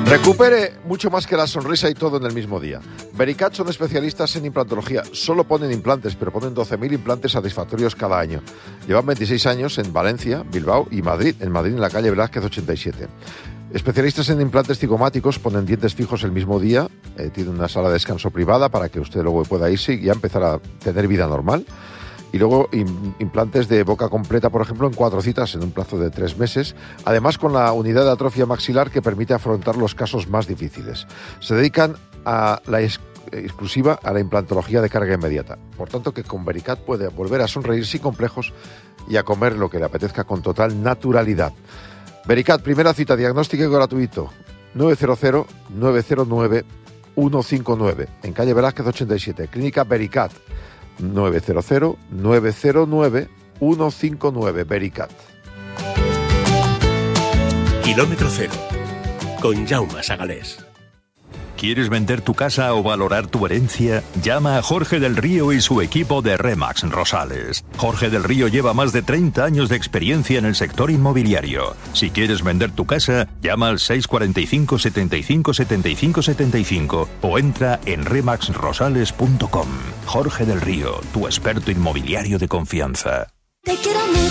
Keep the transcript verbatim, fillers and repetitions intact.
Recupere mucho más que la sonrisa y todo en el mismo día. Vericat son especialistas en implantología. Solo ponen implantes, pero ponen doce mil implantes satisfactorios cada año. Llevan veintiséis años en Valencia, Bilbao y Madrid. En Madrid, en la calle Velázquez ochenta y siete. Especialistas en implantes cigomáticos, ponen dientes fijos el mismo día. Eh, tienen una sala de descanso privada para que usted luego pueda irse y ya empezar a tener vida normal. Y luego implantes de boca completa, por ejemplo, en cuatro citas en un plazo de tres meses. Además, con la unidad de atrofia maxilar que permite afrontar los casos más difíciles. Se dedican a la ex- exclusiva a la implantología de carga inmediata. Por tanto, que con Vericat puede volver a sonreír sin complejos y a comer lo que le apetezca con total naturalidad. Vericat, primera cita, diagnóstico gratuito. nueve cero cero, nueve cero nueve, uno cinco nueve. En calle Velázquez ochenta y siete. Clínica Vericat. nueve cero cero, nueve cero nueve, uno cinco nueve. Vericat. Kilómetro cero, con Jaume Sagalés. ¿Quieres vender tu casa o valorar tu herencia? Llama a Jorge del Río y su equipo de Remax Rosales. Jorge del Río lleva más de treinta años de experiencia en el sector inmobiliario. Si quieres vender tu casa, llama al seis cuatro cinco, setenta y cinco, setenta y cinco, setenta y cinco o entra en remax rosales punto com. Jorge del Río, tu experto inmobiliario de confianza. Te quiero mucho.